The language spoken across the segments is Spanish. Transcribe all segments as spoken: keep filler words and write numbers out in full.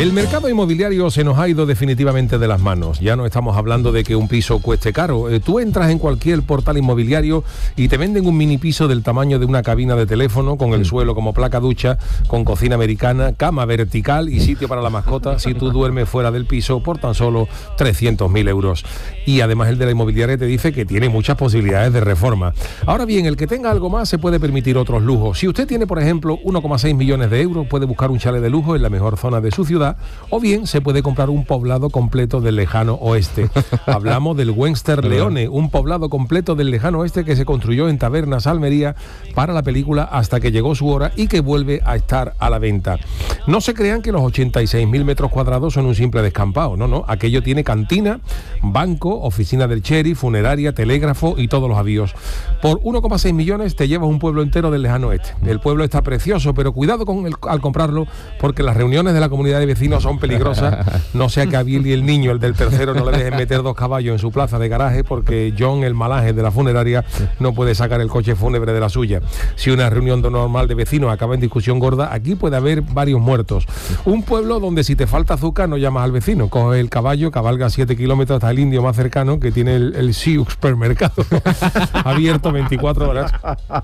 El mercado inmobiliario se nos ha ido definitivamente de las manos. Ya no estamos hablando de que un piso cueste caro. Eh, tú entras en cualquier portal inmobiliario y te venden un mini piso del tamaño de una cabina de teléfono, con el suelo como placa ducha, con cocina americana, cama vertical y sitio para la mascota si tú duermes fuera del piso, por tan solo trescientos mil euros. Y además el de la inmobiliaria te dice que tiene muchas posibilidades de reforma. Ahora bien, el que tenga algo más se puede permitir otros lujos. Si usted tiene, por ejemplo, uno coma seis millones de euros, puede buscar un chalet de lujo en la mejor zona de su ciudad, o bien se puede comprar un poblado completo del lejano oeste. Hablamos del Western Leone, un poblado completo del lejano oeste que se construyó en Tabernas, Almería, para la película Hasta que llegó su hora, y que vuelve a estar a la venta. No se crean que los ochenta y seis mil metros cuadrados son un simple descampado, no, no, aquello tiene cantina, banco, oficina del sheriff, funeraria, telégrafo y todos los avíos. Por uno coma seis millones te llevas un pueblo entero del lejano oeste. El pueblo está precioso, pero cuidado con el, al comprarlo, porque las reuniones de la comunidad de vecinos son peligrosas. No sea que a Billy, el niño, el del tercero, no le dejen meter dos caballos en su plaza de garaje, porque John, el malaje de la funeraria, no puede sacar el coche fúnebre de la suya. Si una reunión normal de vecinos acaba en discusión gorda, aquí puede haber varios muertos. Un pueblo donde si te falta azúcar no llamas al vecino, coge el caballo, cabalga siete kilómetros hasta el indio más cercano, que tiene el, el Siux supermercado abierto veinticuatro horas.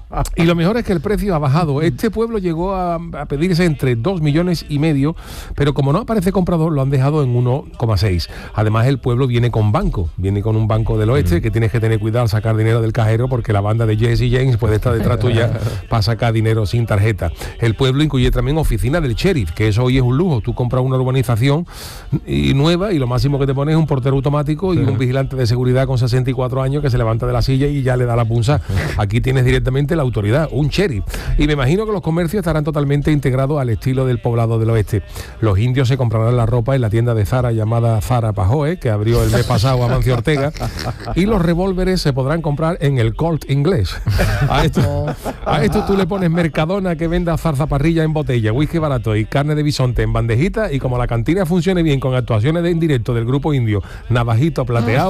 Y lo mejor es que el precio ha bajado. Este pueblo llegó a, a pedirse entre dos millones y medio, pero como no aparece comprador, lo han dejado en uno coma seis. Además, el pueblo viene con banco, viene con un banco del oeste, que tienes que tener cuidado al sacar dinero del cajero, porque la banda de Jesse James puede estar detrás tuya para sacar dinero sin tarjeta. El pueblo incluye también oficina del sheriff, que eso hoy es un lujo. Tú compras una urbanización y nueva y lo máximo que te pones es un portero automático y un vigilante de seguridad con sesenta y cuatro años que se levanta de la silla y ya le da la punza. Aquí tienes directamente la autoridad, un sheriff. Y me imagino que los comercios estarán totalmente integrados al estilo del poblado del oeste. Los indios se comprarán la ropa en la tienda de Zara llamada Zara Pajoe, que abrió el mes pasado Amancio Ortega, y los revólveres se podrán comprar en el Colt inglés. A esto, a esto tú le pones Mercadona, que venda zarzaparrilla en botella, whisky barato y carne de bisonte en bandejita, y como la cantina funcione bien con actuaciones de en directo del grupo indio Navajito Plateado,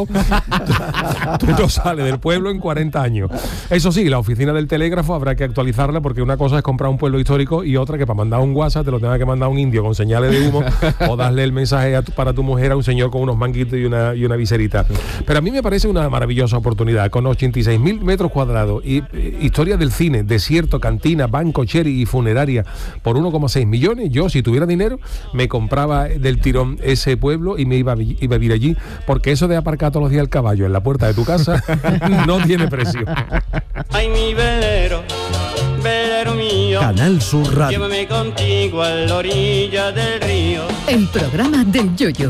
tú no sales del pueblo en cuarenta años. Eso sí, la oficina del telégrafo habrá que actualizarla, porque una cosa es comprar un pueblo histórico y otra que para mandar un WhatsApp te lo tenga que mandar un indio con señales de humo o darle el mensaje a tu, para tu mujer a un señor con unos manguitos y una, y una viserita. Pero a mí me parece una maravillosa oportunidad, con ochenta y seis mil metros cuadrados y eh, historia del cine, desierto, cantina, banco, cherry y funeraria por uno coma seis millones. Yo, si tuviera dinero, me compraba del tirón ese pueblo y me iba a, iba a vivir allí, porque eso de aparcar todos los días el caballo en la puerta de tu casa no tiene precio. Ay, mi velero, velero mío, Canal Sur Radio. llévame contigo a la orilla del río. El programa del Yoyo.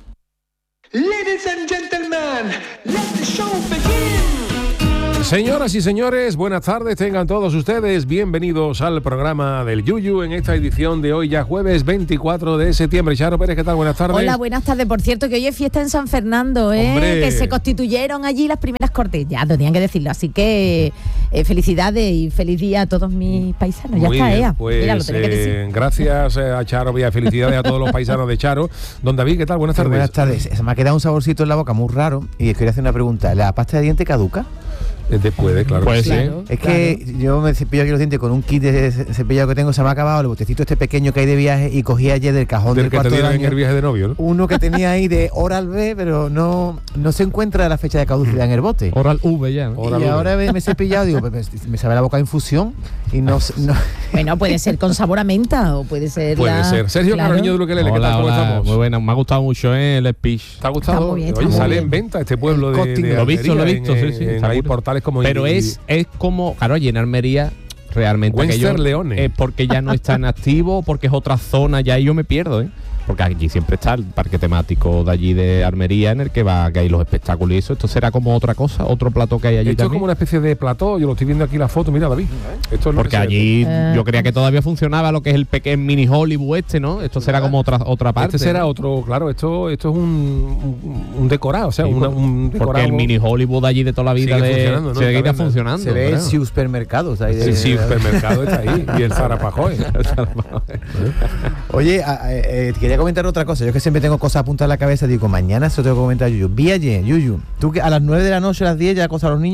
Ladies and gentlemen, let the show begin. Señoras y señores, buenas tardes, tengan todos ustedes bienvenidos al programa del Yuyu en esta edición de hoy, ya jueves veinticuatro de septiembre. Charo Pérez, ¿qué tal? Buenas tardes. Hola, buenas tardes. Por cierto, que hoy es fiesta en San Fernando, ¿eh? ¡Hombre! Que se constituyeron allí las primeras cortes. Ya, tenían que decirlo. Así que eh, felicidades y feliz día a todos mis paisanos. Ya Muy está, bien, ella. pues, Mira, lo tenía que decir. eh, gracias eh, a Charo y a felicidades a todos los paisanos de Charo. Don David, ¿qué tal? Buenas tardes. Buenas tardes. Se me ha quedado un saborcito en la boca muy raro y quería hacer una pregunta. ¿La pasta de diente caduca? Después, claro. Pues que sí. Claro, Es que claro. yo me cepillo aquí los dientes con un kit de cepillado que tengo, se me ha acabado el botecito este pequeño que hay de viaje y cogí ayer del cajón Del del que te cuarto de dieron en baño el viaje de novio, ¿no? uno que tenía ahí de Oral B, pero no, no se encuentra la fecha de caducidad en el bote. Oral V ya, ¿no? Oral y V. ahora me, me he cepillado, digo, me, me sabe la boca a infusión y no, no Bueno, puede ser con sabor a menta o puede ser Puede la- ser. Sergio claro. Carreño de Luquelele, ¿qué Hola, tal? ¿Cómo hola, estamos? muy buena, me ha gustado mucho eh, el speech. ¿Te ha gustado? Está muy bien, está Oye, muy sale bien. en venta este pueblo El de, Costing. de Lo he visto, lo he Almería, visto, en, sí, sí, en- está hay muy- portales como Pero y- es, es como, claro, allí en Almería realmente Western aquello Leone. es porque ya no está en activo, porque es otra zona, ya ahí yo me pierdo, ¿eh? Porque allí siempre está el parque temático de allí de Almería en el que va, que hay los espectáculos y eso. Esto será como otra cosa, otro plato que hay allí Esto es también. como una especie de plató, yo lo estoy viendo aquí la foto, mira David. Esto es lo Porque que se ve. allí Eh, yo creía que todavía funcionaba lo que es el pequeño mini Hollywood este, ¿no? Esto será como otra otra parte. Este será ¿no? otro, claro, esto esto es un, un, un decorado, o sea, Sí, una- por- un decorado. porque el mini Hollywood allí de toda la vida Sigue de, funcionando, ¿no? seguirá Está funcionando. se ve creo. el supermercados ahí de, Sí, sí, el supermercado está ahí y el Zara Pajoy. Oye, a- a- eh, te quería comentar otra cosa. Yo que siempre tengo cosas apuntadas en la cabeza, digo, mañana se lo tengo que comentar a Yuyu. Vi ayer, Yuyu, tú que a las nueve de la noche, a las diez ya acosas a los niños.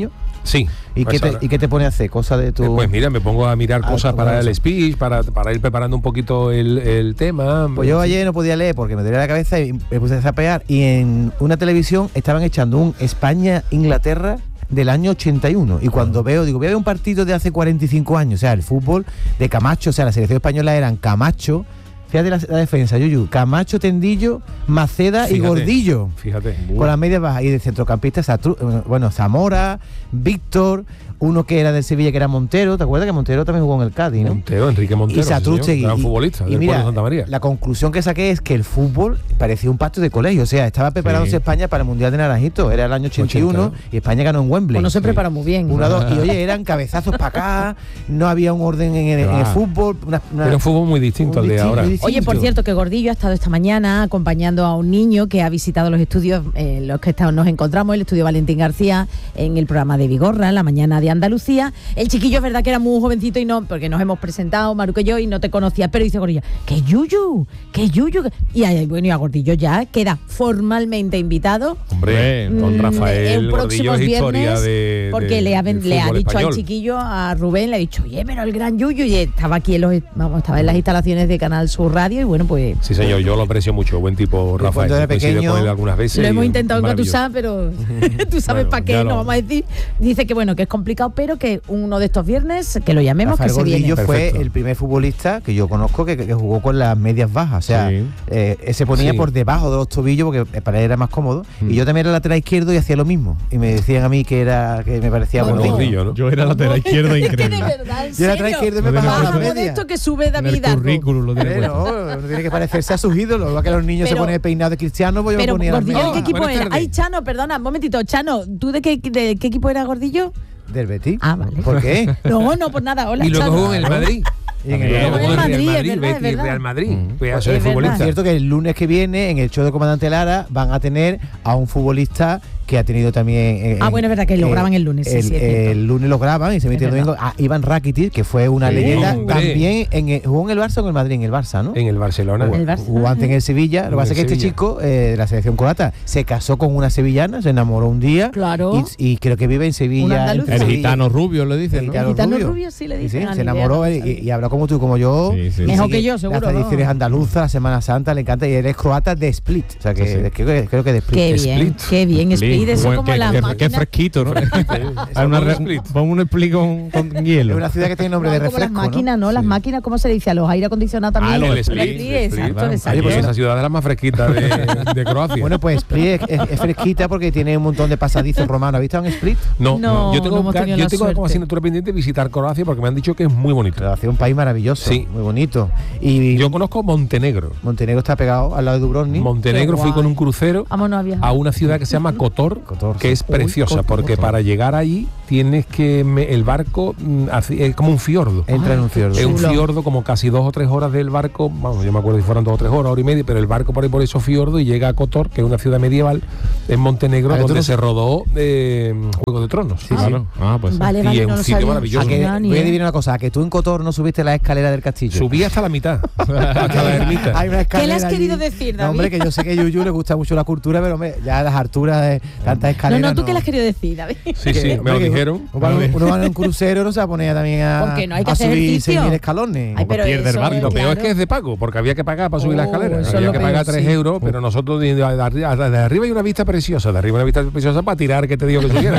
Sí. ¿Y pues qué, te, ahora- ¿Y qué te pone a hacer? ¿Cosas de tu...? Eh, Pues mira, me pongo a mirar Ah, cosas qué para bueno el eso. speech, para, para ir preparando un poquito el, el tema. Pues yo ayer no podía leer porque me dolía la cabeza y me puse a zapear y en una televisión estaban echando un España-Inglaterra del año ochenta y uno y cuando veo, digo, voy a ver un partido de hace cuarenta y cinco años, o sea, el fútbol de Camacho, o sea, la selección española eran Camacho, fíjate la, la defensa, Yuyu, Camacho, Tendillo, Maceda y Fíjate. Gordillo. Fíjate. Con las medias bajas y de centrocampista, Satru- bueno, Zamora, Víctor, uno que era del Sevilla que era Montero, ¿te acuerdas que Montero también jugó en el Cádiz, ¿no? Montero, Enrique Montero, y sí, Satruchegui. señor, gran Y- futbolista y del mira, pueblo de Santa María. la conclusión que saqué es que el fútbol parecía un pacto de colegio, o sea, estaba preparándose Sí. España para el Mundial de Naranjito, era el año ochenta y uno ochenta. y España ganó en Wembley. Pues no se prepara muy bien. Una, dos, y oye, eran cabezazos para acá, no había un orden en el, en el Va. fútbol. Una, una- Era un fútbol muy distinto al de distinto, ahora. muy distinto. Oye, por cierto, que Gordillo ha estado esta mañana acompañando a un niño que ha visitado los estudios eh, en los que está- nos encontramos, el estudio Valentín García, en el programa de Vigorra, en la mañana de Andalucía. El chiquillo es verdad que era muy jovencito y no, porque nos hemos presentado, Maruco y yo, y no te conocía, pero dice Gordillo, ¡que Yuyu! ¡Que Yuyu! Y ahí, bueno, y a Gordillo ya queda formalmente invitado. Hombre, con Mm, Rafael el próximo Gordillo es historia viernes, de. porque de- le ha, del le ha fútbol dicho español. al chiquillo, a Rubén, le ha dicho, oye, pero el gran Yuyu, y estaba aquí en los, vamos, estaba en las instalaciones de Canal Sur Radio, y bueno, pues Sí, señor, yo lo aprecio mucho. Buen tipo, Rafael. cuando era Coincido pequeño, con él algunas veces. lo y hemos es intentado maravilloso. engatusar, pero tú sabes Bueno, para ya qué, lo- no vamos a decir. Dice que bueno, que es complicado, pero que uno de estos viernes, que lo llamemos, Rafael que se viene. Gordillo fue Perfecto. el primer futbolista que yo conozco que, que jugó con las medias bajas. O sea, Sí. eh, se ponía Sí. por debajo de los tobillos porque para él era más cómodo. Mm. Y yo también era lateral izquierdo y hacía lo mismo. Y me decían a mí que era que me parecía No, gordillo. Gordillo, ¿no? Yo era lateral izquierdo Es que de increíble. verdad, en Yo era lateral serio. izquierdo y me Lo de bajaba la las Vamos de medias. esto que sube En David el Hidalgo. currículum lo tiene Eh, puesto. no, no tiene que parecerse a sus ídolos. Igual que los niños Pero- se ponen peinado de cristiano, pues yo Pero me ponía las Gordillo, ¿de medias qué equipo Buenas era? tardes. Ay, Chano, perdona, un momentito, Chano, ¿tú de qué, de qué equipo era Gordillo? del Betis. Ah, vale. ¿Por qué? No, no, pues nada, hola, Y luego Chano. jugó en el Madrid. Y en También. el- Luego en jugó en Madrid, Real es Madrid, verdad, es Betis, verdad. Real Madrid. Mm. Pedazo Es de verdad. futbolista. Es cierto que el lunes que viene, en el show de Comandante Lara, van a tener a un futbolista que ha tenido también... eh, Ah, bueno, es verdad que lo eh, graban el lunes, sí, El, sí, es cierto. el lunes lo graban y se emite el Es domingo a Iván Rakitic, que fue una Sí, leyenda. hombre. También en el- jugó en el Barça o en el Madrid, en el Barça, ¿no? En el Barcelona. El Barça. Jugó antes en el Sevilla. Lo que En pasa es que el este Sevilla. chico eh, de la selección croata se casó con una sevillana, se enamoró un día. Claro. Y, y creo que vive en Sevilla. andaluz. entre El Sevilla- gitano rubio le dicen, El ¿no? gitano Gitano rubio. rubio, sí le Sí, dicen, sí, ah, se ni enamoró idea, él no y, sabía. y habló como tú, como yo. Sí, sí. Y Mejor dice que yo, seguro, Las tradiciones ¿no? andaluzas, la Semana Santa, le encanta. Y él es croata de Split. O sea, que Sí, sí. creo, que creo que de Split. Qué bien, Split. qué bien, Split, eso Buen- como qué, la qué- máquina. qué fresquito, ¿no? Hay una un re- split. Pon un split con, con Es hielo. una ciudad que tiene nombre No, de como refresco, las máquinas, ¿no? Las Sí. máquinas, ¿cómo se dice? A los aire acondicionados también. Ah, los El split, Split, Split, el Split. exacto, Claro. exacto. Oye, pues esa ciudad es la más fresquita de, de Croacia. Bueno, pues Split es, es- es fresquita porque tiene un montón de pasadizos romanos. ¿Has visto un Split? no, No, yo tengo, no hemos tenido yo la tengo como suerte. asignatura pendiente visitar Croacia porque me han dicho que es muy bonito. Croacia es un país maravilloso, Sí. muy bonito. Y Yo conozco Montenegro. Montenegro está pegado al lado de Dubrovnik. Montenegro Qué fui guay. con un crucero Vámonos a viajar. a una ciudad que se llama Kotor, Kotor, que sí. es preciosa, Uy, Kotor. porque para llegar allí tienes que me- el barco mm, así- es como un fiordo. Entra en un fiordo. Es un chulo. fiordo como casi dos o tres horas del barco, vamos, yo me acuerdo si fueran dos o tres horas, hora y media, pero el barco por ahí por esos fiordos y llega a Kotor, que es una ciudad medieval en Montenegro, Ah, que tú donde no- se rodó eh, Juego de Tronos. Sí, Claro. Ah, pues sí. Vale, Y vale, es no un lo sitio sabía. maravilloso. A que, Ah, ni voy a idea. adivinar una cosa, a que tú en Kotor no subiste la escalera del castillo. Subí hasta la mitad, hasta la ermita. Hay una ¿Qué le has escalera querido allí. decir, No, David? hombre, que yo sé que a Yuyu le gusta mucho la cultura, pero hombre, ya a las alturas de tantas No, escaleras. no, ¿tú qué le has querido decir, David? Sí, Que, sí, me hombre, lo que dijeron. Uno, va- uno va en un crucero, no se va a poner también a, Porque no hay que a hacer subir ejercicio. seis mil escalones. Ay, pero pierde el eso, barco. Y lo peor claro. es que es de pago, porque había que pagar para subir la Oh, escalera. eso es Había lo que peor, pagar tres sí. euros, pero nosotros de, de- de arriba, de arriba hay una vista preciosa, de arriba hay una vista preciosa para tirar, que te digo que subiera.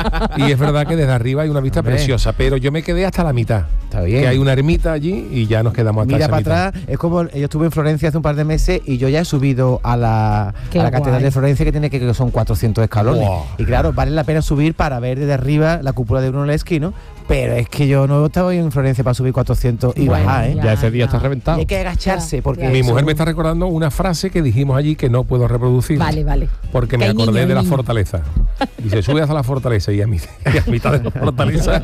Y es verdad que desde arriba hay una vista Hombre. preciosa, pero yo me quedé hasta la mitad. Está bien. Que hay una ermita allí y ya nos quedamos hasta Mira esa para mitad. atrás, es como yo estuve en Florencia hace un par de meses y yo ya he subido a la, Qué a la catedral guay. de Florencia que tiene que, que son cuatrocientos escalones. Wow. Y claro, vale la pena subir para ver desde arriba la cúpula de Brunelleschi, ¿no? Pero es que yo no estaba en Florencia para subir cuatrocientos y Bueno, bajar, ¿eh? ya. Ya ese día está Y reventado. hay que agacharse Ya, porque ya. Mi mujer son- me está recordando una frase que dijimos allí que no puedo reproducir. Vale, vale. Porque Que me hay acordé niños, hay de la niños. fortaleza. Dice, sube hasta la fortaleza y a, mi, y a mitad de la fortaleza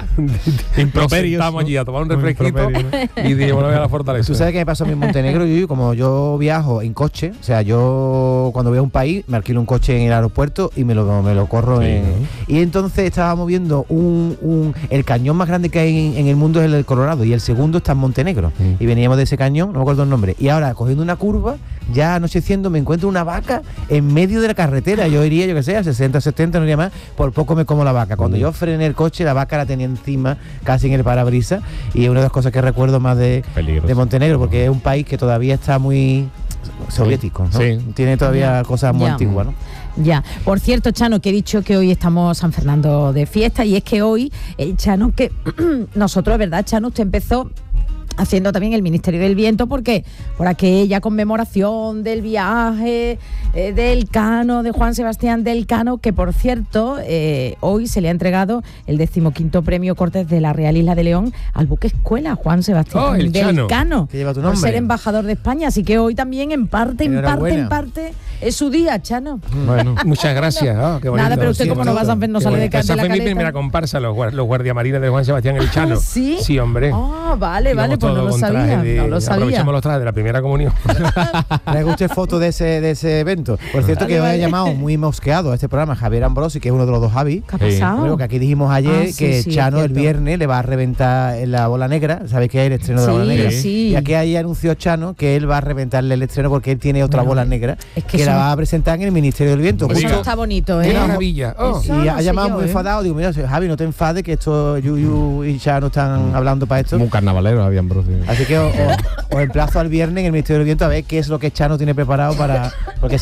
nos Improperios, sentamos ¿no? allí a tomar un Muy refresquito improperio, y dije, bueno, voy a la fortaleza. Tú sabes qué me pasó a mí en Montenegro, Yuyu, como yo viajo en coche, o sea, yo cuando voy a un país me alquilo un coche en el aeropuerto y me lo, me lo corro Sí, en... ¿no? Y entonces estábamos viendo un, un- el cañón más grande que hay en, en el mundo es el del Colorado y el segundo está en Montenegro. Mm. Y veníamos de ese cañón, no me acuerdo el nombre, y ahora cogiendo una curva ya anocheciendo, me encuentro una vaca en medio de la carretera. Yo iría, yo que sé, a sesenta, setenta, no iría más, por poco me como la vaca. Cuando yo frené el coche, la vaca la tenía encima, casi en el parabrisas, y es una de las cosas que recuerdo más de, de Montenegro, porque es un país que todavía está muy soviético, ¿no? Sí. Tiene todavía Ya. cosas muy Ya. antiguas, ¿no? Ya, por cierto, Chano, que he dicho que hoy estamos San Fernando de fiesta, y es que hoy el Chano, que nosotros, ¿verdad, Chano? Usted empezó haciendo también el Ministerio del Viento, porque por aquella conmemoración del viaje eh, del Cano, de Juan Sebastián del Cano, que por cierto, eh, hoy se le ha entregado el decimoquinto premio Cortes de la Real Isla de León al buque escuela Juan Sebastián Oh, el del Chano. Cano, Que lleva tu por nombre. ser embajador de España, así que hoy también en parte, en parte, Enhorabuena. en parte, es su día, Chano. Bueno, Muchas gracias. Ah, qué bonito. Nada, pero usted sí, como no va a San Fernando, no Qué sale de, bonito. ca- de Esa la fue mi caleta. primera comparsa, los, guar- los guardiamarines de Juan Sebastián el Chano. ¿Ah, sí? Sí, hombre. Ah, vale, Íbamos vale, pues no todos lo con traje sabía, de- no lo sabía. Aprovechamos los trajes de la primera comunión. Traigo usted fotos de ese, de ese evento. Por cierto, Vale, que hoy vale. he llamado muy mosqueado a este programa Javier Ambrosi, que es uno de los dos Javi. ¿Qué ha Sí. pasado? Luego que aquí dijimos ayer Ah, sí, que sí, Chano es el cierto. viernes le va a reventar en la bola negra. ¿Sabéis que hay el estreno de la Sí, bola negra? sí. Y aquí ahí anunció Chano que él va a reventarle el estreno porque él tiene otra Bueno, bola negra es que que, eso la no- va a presentar en el Ministerio del Viento. Eso Diga. no está bonito, Qué ¿eh? maravilla. Oh. Eso Y no ha sé llamado yo, muy ¿eh? enfadado. Digo, mira, Javi, no te enfades que esto Yuyu y Chano están hablando para esto. como un carnavalero había Ambrosio. Así que os, os- os emplazo al viernes en el Ministerio del Viento a ver qué es lo que Chano tiene preparado para... Porque